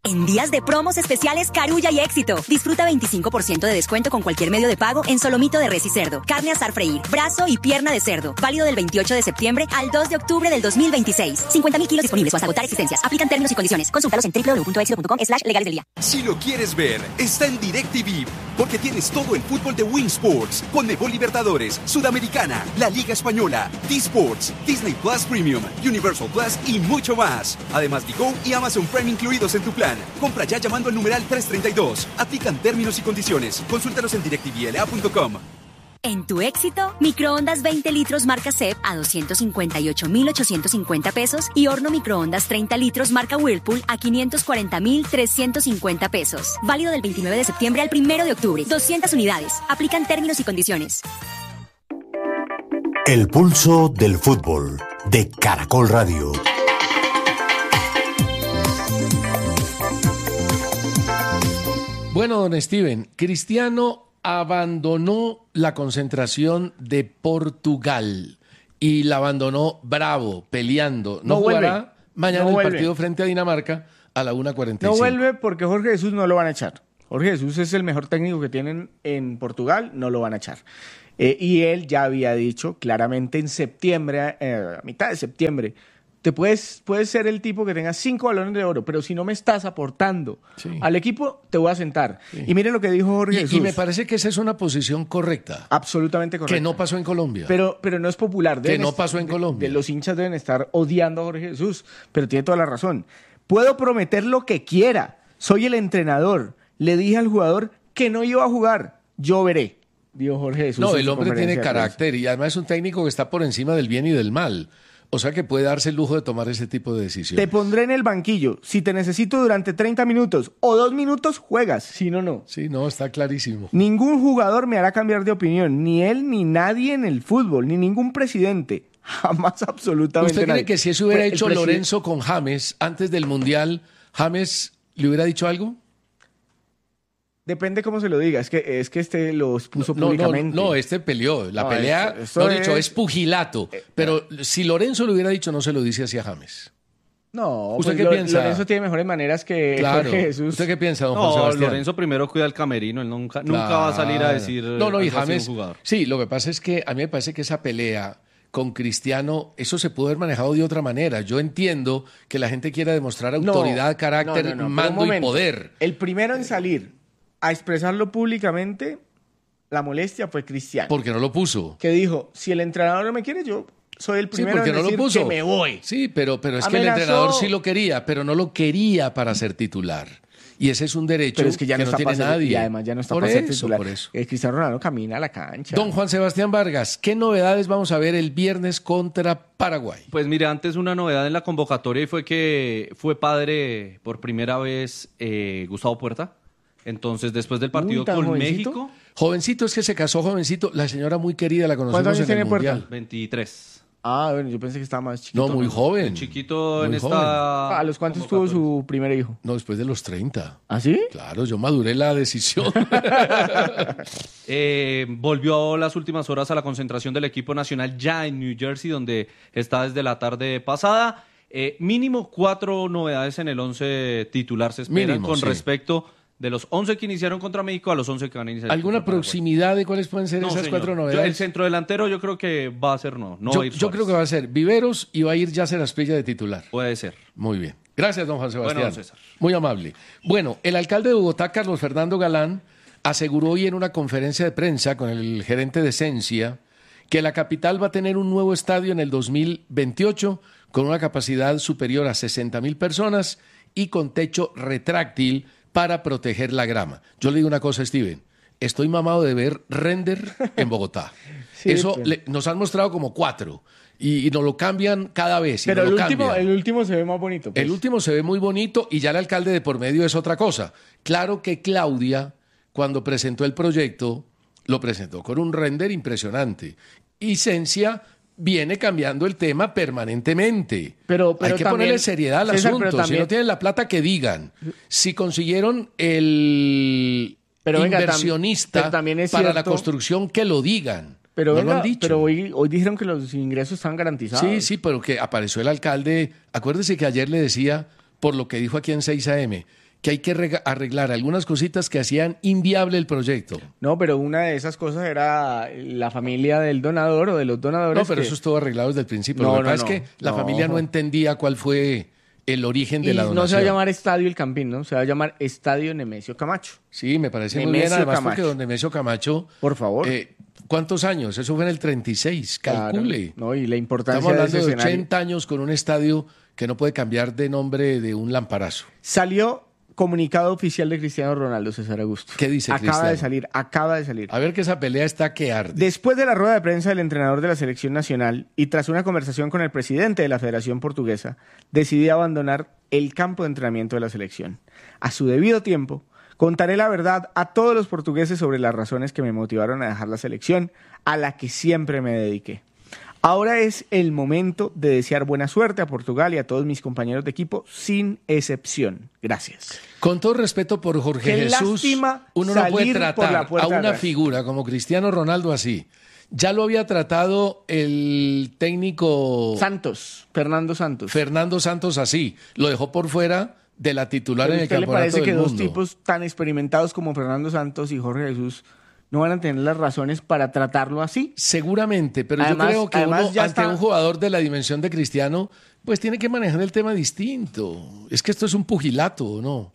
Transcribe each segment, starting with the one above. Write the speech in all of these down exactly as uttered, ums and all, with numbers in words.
En días de promos especiales Carulla y Éxito. Disfruta veinticinco por ciento de descuento con cualquier medio de pago en solomito de res y cerdo, carne asar freír, brazo y pierna de cerdo. Válido del veintiocho de septiembre al dos de octubre del dos mil veintiséis. cincuenta mil kilos disponibles o hasta agotar existencias. Aplican términos y condiciones. Consúltalos en doble u doble u doble u punto éxito punto com slash legales del día. Si lo quieres ver, está en DirecTV, porque tienes todo el fútbol de Win Sports, Conmebol Libertadores, Sudamericana, la Liga Española, D-Sports, Disney Plus Premium, Universal Plus y mucho más. Además, Digo y Amazon Prime incluidos en tu plan. Compra ya llamando al numeral trescientos treinta y dos. Aplican términos y condiciones. Consúltalos en direct t v l a punto com. En tu éxito, microondas veinte litros marca C E P a doscientos cincuenta y ocho mil ochocientos cincuenta pesos y horno microondas treinta litros marca Whirlpool a quinientos cuarenta mil trescientos cincuenta pesos. Válido del veintinueve de septiembre al primero de octubre. doscientas unidades. Aplican términos y condiciones. El pulso del fútbol de Caracol Radio. Bueno, don Steven, Cristiano abandonó la concentración de Portugal y la abandonó bravo, peleando. No, no jugará vuelve. mañana no el vuelve. partido frente a Dinamarca a la una cuarenta y cinco. No vuelve porque Jorge Jesús no lo van a echar. Jorge Jesús es el mejor técnico que tienen en Portugal, no lo van a echar. Eh, y él ya había dicho claramente en septiembre, eh, a mitad de septiembre, te puedes, puedes ser el tipo que tenga cinco balones de oro, pero si no me estás aportando sí. al equipo, te voy a sentar. Sí. Y mire lo que dijo Jorge y, Jesús. Y me parece que esa es una posición correcta. Absolutamente correcta. Que no pasó en Colombia. Pero, pero no es popular. Deben que no pasó en Colombia. De, de los hinchas deben estar odiando a Jorge Jesús, pero tiene toda la razón. Puedo prometer lo que quiera. Soy el entrenador. Le dije al jugador que no iba a jugar. Yo veré, dijo Jorge Jesús. No, el hombre tiene carácter y además es un técnico que está por encima del bien y del mal. O sea que puede darse el lujo de tomar ese tipo de decisiones. Te pondré en el banquillo. Si te necesito durante treinta minutos o dos minutos, juegas. Si no, no. Sí, no, está clarísimo. Ningún jugador me hará cambiar de opinión. Ni él, ni nadie en el fútbol, ni ningún presidente. Jamás, absolutamente ¿Usted nadie. cree que si eso hubiera Pues, hecho presiden... Lorenzo con James antes del Mundial, James le hubiera dicho algo? Depende cómo se lo diga. Es que, es que este lo puso no, públicamente. No, no, este peleó. La no, pelea, esto, esto no he dicho, es... es pugilato. Eh, pero eh. si Lorenzo lo hubiera dicho, no se lo dice así a James. No, ¿usted pues qué lo, piensa? Lorenzo tiene mejores maneras que claro. Jorge Jesús. ¿Usted qué piensa, don no, Juan Sebastián? Lorenzo primero cuida el camerino. Él nunca, claro. nunca va a salir a decir... No, no, y James... jugador. Sí, lo que pasa es que a mí me parece que esa pelea con Cristiano, eso se pudo haber manejado de otra manera. Yo entiendo que la gente quiera demostrar autoridad, no, carácter, no, no, no, mando y poder. El primero en salir a expresarlo públicamente, la molestia fue Cristiano. Porque no lo puso. Que dijo, si el entrenador no me quiere, yo soy el primero sí, en no decir lo puso. que me voy. Sí, pero, pero es Amenazó. que el entrenador sí lo quería, pero no lo quería para ser titular. Y ese es un derecho pero es que, ya que no, no está tiene ser, nadie. Y además ya no está por para eso, ser titular. Por eso. El Cristiano Ronaldo camina a la cancha. Don Juan Sebastián Vargas, ¿qué novedades vamos a ver el viernes contra Paraguay? Pues mire, antes una novedad en la convocatoria y fue que fue padre por primera vez eh, Gustavo Puerta. Entonces, después del partido Uy, con jovencito. México... Jovencito, es que se casó jovencito. La señora muy querida, la conocemos ¿Cuántos años en tiene el Puerta? Mundial. veintitrés. Ah, bueno, yo pensé que estaba más chiquito. No, muy joven. Chiquito muy en joven. esta... ¿A los cuántos tuvo su primer hijo? No, después de los treinta. ¿Ah, sí? Claro, yo maduré la decisión. eh, volvió las últimas horas a la concentración del equipo nacional ya en New Jersey, donde está desde la tarde pasada. Eh, mínimo cuatro novedades en el once titular se esperan mínimo, con sí. respecto de los once que iniciaron contra México a los once que van a iniciar. ¿Alguna proximidad de cuáles pueden ser no, esas señor. cuatro Yo, novedades? el centrodelantero yo creo que va a ser no. no yo, va a ir yo creo que va a ser Viveros y va a ir Yacer Asprilla de titular. Puede ser. Muy bien. Gracias, don Juan Sebastián. Bueno, don César. Muy amable. Bueno, el alcalde de Bogotá, Carlos Fernando Galán, aseguró hoy en una conferencia de prensa con el gerente de Esencia que la capital va a tener un nuevo estadio en el dos mil veintiocho con una capacidad superior a sesenta mil personas y con techo retráctil para proteger la grama. Yo le digo una cosa, Steven, estoy mamado de ver render en Bogotá. Sí, Eso pues. le, nos han mostrado como cuatro y, y nos lo cambian cada vez. Y Pero nos el lo último, cambian. el último se ve más bonito. Pues. El último se ve muy bonito y ya el alcalde de por medio es otra cosa. Claro que Claudia, cuando presentó el proyecto, lo presentó con un render impresionante. Y Esencia viene cambiando el tema permanentemente. Pero, pero hay que también, ponerle seriedad al César, asunto. también, si no tienen la plata, que digan. Si consiguieron el pero venga, inversionista tam, también es para cierto, la construcción, que lo digan. Pero, no venga, lo han dicho. pero hoy, hoy dijeron que los ingresos están garantizados. Sí, sí, pero que apareció el alcalde. Acuérdese que ayer le decía, por lo que dijo aquí en seis A M, que hay que rega- arreglar algunas cositas que hacían inviable el proyecto. No, pero una de esas cosas era la familia del donador o de los donadores. No, pero que... eso estuvo arreglado desde el principio. No, Lo que no, pasa no, es que la no. familia no entendía cuál fue el origen de y la no donación. se va a llamar Estadio El Campín, ¿no? Se va a llamar Estadio Nemesio Camacho. Sí, me parece muy Nemesio bien, además Camacho. porque don Nemesio Camacho... Por favor. Eh, ¿Cuántos años? Eso fue en el treinta y seis, calcule. Claro, no, y la importancia Estamos hablando de ese de escenario. ochenta años con un estadio que no puede cambiar de nombre de un lamparazo. Salió comunicado oficial de Cristiano Ronaldo, César Augusto. ¿Qué dice Acaba Cristiano? de salir, acaba de salir. A ver que esa pelea está que arde. Después de la rueda de prensa del entrenador de la selección nacional y tras una conversación con el presidente de la Federación Portuguesa, decidí abandonar el campo de entrenamiento de la selección. A su debido tiempo, contaré la verdad a todos los portugueses sobre las razones que me motivaron a dejar la selección, a la que siempre me dediqué. Ahora es el momento de desear buena suerte a Portugal y a todos mis compañeros de equipo, sin excepción. Gracias. Con todo respeto por Jorge Qué Jesús, lástima uno no puede salir por la tratar puerta a de una atrás. figura como Cristiano Ronaldo así. Ya lo había tratado el técnico Santos, Fernando Santos. Fernando Santos así. Lo dejó por fuera de la titular ¿Pero en el usted le campeonato parece del que dos mundo. tipos tan experimentados como Fernando Santos y Jorge Jesús no van a tener las razones para tratarlo así? Seguramente, pero Además- yo creo que además uno, ya ante está- un jugador de la dimensión de Cristiano, pues tiene que manejar el tema distinto. Es que esto es un pugilato, ¿no?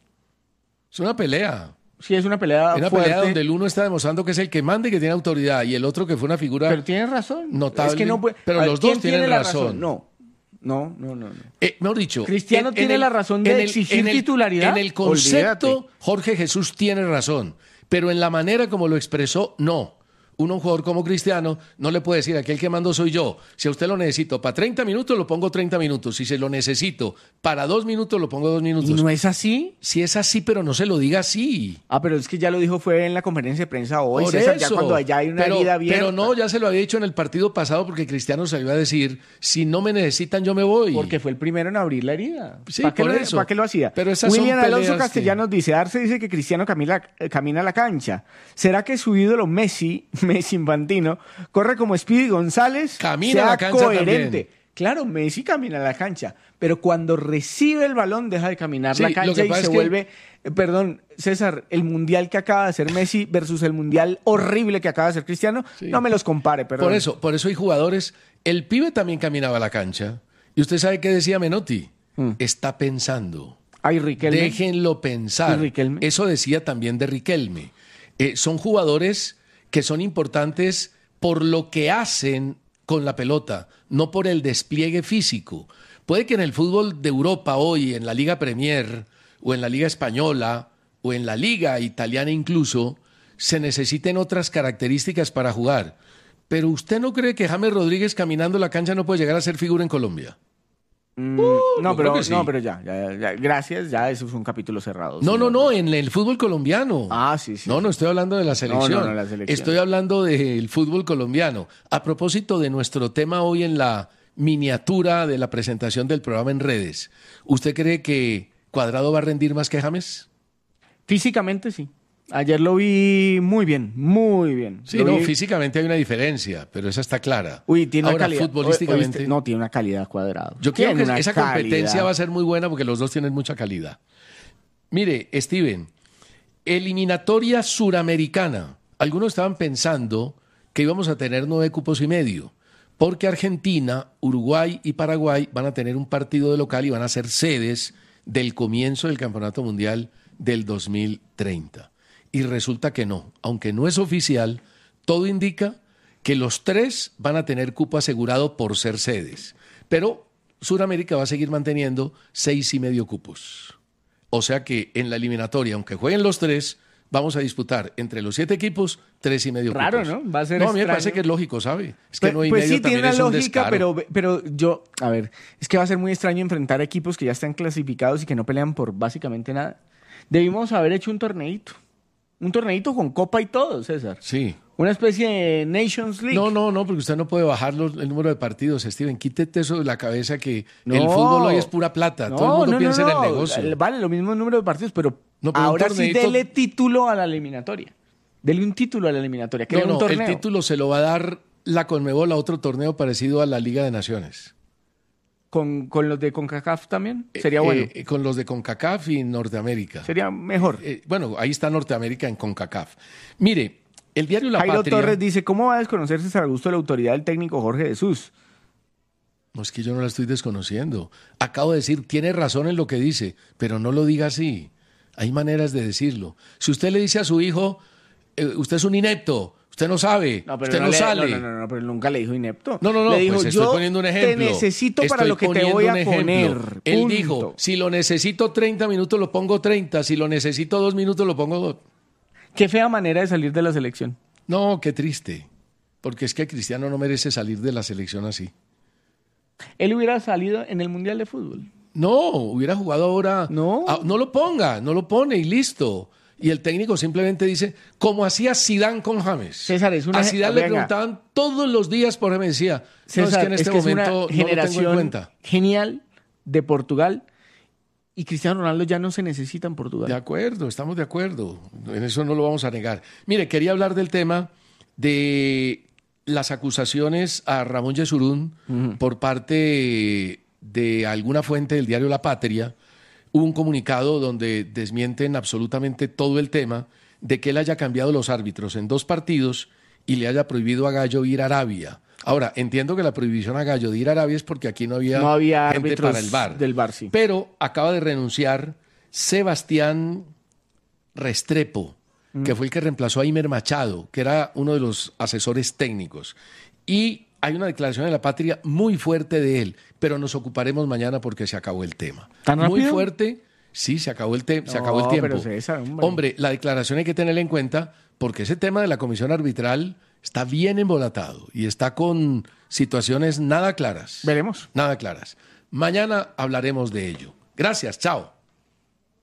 Es una pelea. Sí, es una pelea Una fuerte. pelea donde el uno está demostrando que es el que manda y que tiene autoridad, y el otro que fue una figura... Pero tiene razón. Notable, Es que no puede- pero A ver, los dos ¿quién tienen tiene la razón. No, no, no, no. no. Eh, mejor dicho, Cristiano tiene la razón de exigir titularidad. En el concepto, Olvídate. Jorge Jesús tiene razón, pero en la manera como lo expresó, no. Uno, un jugador como Cristiano, no le puede decir, aquel que mando soy yo. Si a usted lo necesito para treinta minutos, lo pongo treinta minutos. Si se lo necesito para dos minutos, lo pongo dos minutos. ¿Y no es así? Si es así, pero no se lo diga así. Ah, pero es que ya lo dijo, fue en la conferencia de prensa hoy, Por César, eso. ya cuando ya hay una pero, herida abierta. pero no, ya se lo había dicho en el partido pasado porque Cristiano salió a decir, si no me necesitan, yo me voy. Porque fue el primero en abrir la herida. Sí, ¿Para qué, por lo, eso. ¿Para qué lo hacía? Pero esas son William Alonso peleas Castellanos dice, Arce dice que Cristiano camina, eh, camina a la cancha. ¿Será que su ídolo Messi, Messi Infantino, corre como Speedy González? Camina sea a la cancha coherente. también. Claro, Messi camina a la cancha, pero cuando recibe el balón deja de caminar Sí, la lo cancha que y pasa se es que- vuelve... eh, Perdón, César, el mundial que acaba de hacer Messi versus el mundial horrible que acaba de hacer Cristiano, Sí. no me los compare, perdón. Por eso, por eso hay jugadores. El pibe también caminaba a la cancha. ¿Y usted sabe qué decía Menotti? Mm. Está pensando. Ay, Riquelme. Déjenlo pensar. ¿Y Riquelme? Eso decía también de Riquelme. Eh, son jugadores que son importantes por lo que hacen con la pelota, no por el despliegue físico. Puede que en el fútbol de Europa hoy, en la Liga Premier, o en la Liga Española, o en la Liga Italiana incluso, se necesiten otras características para jugar. Pero ¿usted no cree que James Rodríguez caminando la cancha no puede llegar a ser figura en Colombia? Mm, yo no, creo pero, que sí. no, pero ya, ya, ya, gracias, ya eso fue un capítulo cerrado. No, señor. no, no, en el fútbol colombiano. Ah, sí, sí. No, no estoy hablando de la selección. No, no, no, la selección. Estoy hablando del fútbol colombiano. A propósito de nuestro tema hoy en la miniatura de la presentación del programa en redes, ¿usted cree que Cuadrado va a rendir más que James? Físicamente sí. Ayer lo vi muy bien, muy bien. Sí, Lo no, vi- físicamente hay una diferencia, pero esa está clara. Uy, tiene Ahora, una calidad. futbolísticamente, ¿Oíste? No, tiene una calidad Cuadrado. yo creo Tiene que una esa competencia calidad. va a ser muy buena porque los dos tienen mucha calidad. Mire, Steven, eliminatoria suramericana. Algunos estaban pensando que íbamos a tener nueve cupos y medio, porque Argentina, Uruguay y Paraguay van a tener un partido de local y van a ser sedes del comienzo del Campeonato Mundial del dos mil treinta. Y resulta que no, aunque no es oficial, todo indica que los tres van a tener cupo asegurado por ser sedes. Pero Sudamérica va a seguir manteniendo seis y medio cupos. O sea que en la eliminatoria, aunque jueguen los tres, vamos a disputar entre los siete equipos tres y medio Raro, cupos. ¿no? Va a ser No, a mí me extraño. parece que es lógico, ¿sabe? Es que Pues, nueve y pues medio sí, tiene también una es un lógica, descaro. pero, pero yo, a ver, es que va a ser muy extraño enfrentar equipos que ya están clasificados y que no pelean por básicamente nada. Debimos haber hecho un torneito. Un torneito con copa y todo, César. Sí. Una especie de Nations League. No, no, no, porque usted no puede bajar los- el número de partidos, Steven. Quítete eso de la cabeza que No. el fútbol hoy es pura plata. Todo el mundo no, no, piensa no, en no. el negocio. Vale, lo mismo número de partidos, pero, No, pero un ahora sí torneito- dele título a la eliminatoria. Dele un título a la eliminatoria. No, No, un no, torneo. el título se lo va a dar la Conmebol a otro torneo parecido a la Liga de Naciones. con, con los de CONCACAF también. Sería Eh, bueno. eh, con los de CONCACAF y Norteamérica. Sería mejor. Eh, bueno, ahí está Norteamérica en CONCACAF. Mire, el diario La Jairo Patria... Torres dice, ¿cómo va a desconocer César Augusto la autoridad del técnico Jorge Jesús? No, es que yo no la estoy desconociendo. Acabo de decir, tiene razón en lo que dice, pero no lo diga así. Hay maneras de decirlo. Si usted le dice a su hijo, eh, usted es un inepto, usted no sabe, usted no, le- sale. No, no, no, no, pero él nunca le dijo inepto. No, no, no, le dijo, pues estoy yo poniendo un ejemplo. te necesito para Estoy lo que te poniendo voy un a ejemplo. poner. Él punto. dijo, si lo necesito treinta minutos, lo pongo treinta. Si lo necesito dos minutos, lo pongo dos. Qué fea manera de salir de la selección. No, qué triste. Porque es que Cristiano no merece salir de la selección así. Él hubiera salido en el Mundial de Fútbol. No, hubiera jugado ahora. No. Ah, no lo ponga, no lo pone y listo. Y el técnico simplemente dice, como hacía Zidane con James. César, es una A Zidane le venga. preguntaban todos los días por James. Decía, César, no, es que en este es que es una momento no lo tengo en generación cuenta. genial de Portugal y Cristiano Ronaldo ya no se necesita en Portugal. De acuerdo, estamos de acuerdo. En eso no lo vamos a negar. Mire, quería hablar del tema de las acusaciones a Ramón Yesurún uh-huh. por parte de alguna fuente del diario La Patria. Hubo un comunicado donde desmienten absolutamente todo el tema de que él haya cambiado los árbitros en dos partidos y le haya prohibido a Gallo ir a Arabia. Ahora, entiendo que la prohibición a Gallo de ir a Arabia es porque aquí no había, no había gente árbitros para el V A R. Del V A R, sí. Pero acaba de renunciar Sebastián Restrepo, mm. que fue el que reemplazó a Imer Machado, que era uno de los asesores técnicos. Y hay una declaración de La Patria muy fuerte de él, pero nos ocuparemos mañana porque se acabó el tema. ¿Tan muy rápido? fuerte, sí, se acabó el, te- no, se acabó el tiempo. Pero César, hombre. hombre, la declaración hay que tenerla en cuenta porque ese tema de la comisión arbitral está bien embolatado y está con situaciones nada claras. Veremos. Nada claras. Mañana hablaremos de ello. Gracias, chao.